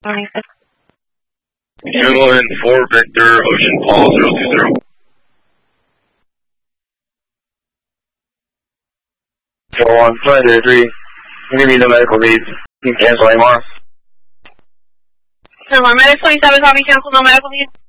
Unit 4 Victor, Ocean Paul 020. So on Friday 3, give me the medical needs. You can cancel AMR. Medic 27, copy, cancel, no medical needs.